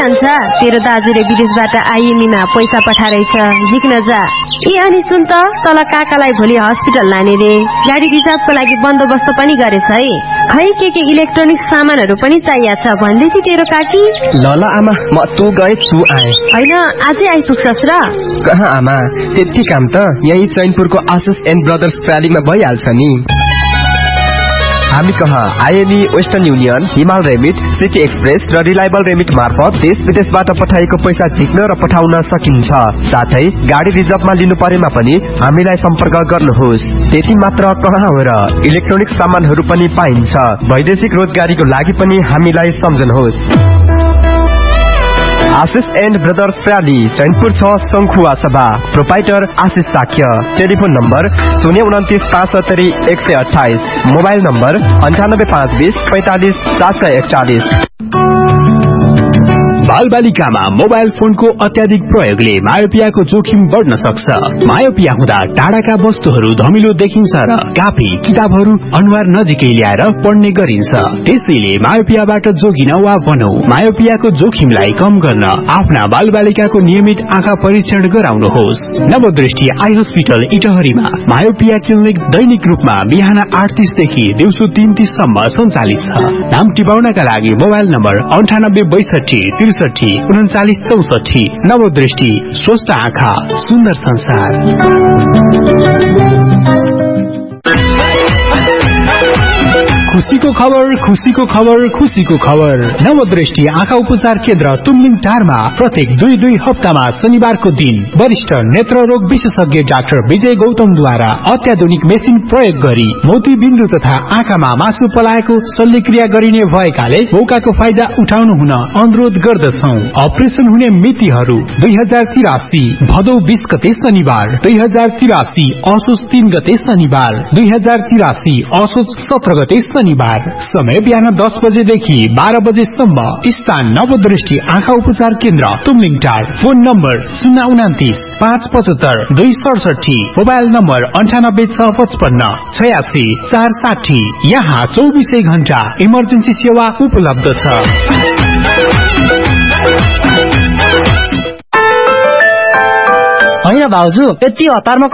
जान्छ? तेरो दाजुले विदेशबाट आइएमईमा पैसा पठाइरहेछ, झिक्न जा। अनि सुन त, तल काकालाई भोलि हस्पिटल लाने रे, गाडी रिजर्भको लागि बन्दोबस्त पनि गरेछ है। खै के इलेक्ट्रोनिक सामानहरू पनि चाहिएको छ भन्दै थियो तेरो काकी। ल आमा, म तँ गए तँ आए होइन, आजै आइपुग्छस् र? कहाँ आमा, त्यति काम त यही चैनपुरको आशिष एन्ड ब्रदर्स प्रालीमा भइहाल्छ नि। हामी कहाँ आइएमई, वेस्टर्न युनियन, हिमाल रेमिट, सिटी एक्सप्रेस र रिलायबल रेमिट मार्फत देश विदेशबाट पठाएको पैसा झिक्न र पठाउन सकिन्छ। साथै गाडी रिजर्भमा लिनु परेमा पनि हामीलाई सम्पर्क गर्नुहोस्। त्यति मात्र कहाँ हो र, इलेक्ट्रोनिक सामानहरू पनि पाइन्छ। वैदेशिक रोजगारीको लागि पनि हामीलाई सम्झनुहोस्। आशिष एन्ड ब्रदर्स प्राली, चैनपुर 6, शंखुवा सभा। प्रोपाइटर आशिष Shakya. Telephone number 029 570 128। Mobile number 98 520 45 741। बालबालिकामा mobile फोनको अत्याधिक प्रयोगले मायोपियाको जोखिम बढ्न सक्छ। मायोपिया हुँदा टाढाका वस्तुहरू धमिलो देखिन्छ र कापी किताबहरू अनुहार नजिकै ल्याएर पढ्ने गरिन्छ। त्यसैले मायोपियाबाट जोगिन वा भनौं मायोपियाको जोखिमलाई कम गर्न आफ्ना बालबालिकाको नियमित आँखा परीक्षण गराउनुहोस्। नवदृष्टि आई हस्पिटल इटहरीमा मायोपिया क्लिनिक दैनिक रूपमा बिहान 8:30 देखि दिउँसो 3:30 सम्म सञ्चालित छ। नाम टिपाउनका लागि मोबाइल नम्बर 98 62 63 39 64। नवदृष्टि, स्वस्थ आँखा, सुन्दर संसार। खुशीको खबर, खुशीको खबर, खुशीको खबर। नवदृष्टि आँखा उपचार केन्द्र तुमलिङ टारमा प्रत्येक 2 हप्तामा शनिबारको दिन वरिष्ठ नेत्र रोग विशेषज्ञ डाक्टर विजय गौतमद्वारा अत्याधुनिक मेसिन प्रयोग गरी मोतीबिन्दु तथा आँखामा मासु पलाएको शल्यक्रिया गरिने भएकाले मौकाको फाइदा उठाउनु हुन अनुरोध गर्दछौ। अपरेसन हुने मितिहरू 2083 भदौ 20 गते शनिबार, 2083 असोज 3 गते शनिबार, 2083 असोज 17 गते शनिबार। समय बिहान 10 बजेदेखि 12 बजेसम्म। स्थान नवदृष्टि आँखा उपचार केन्द्र तुमलिङ टार। Phone number 029 575 267। Mobile number 98 655 86 460। यहाँ 24 घण्टा इमर्जेन्सी सेवा उपलब्ध छ। होइन भाउजू, यति हतारमा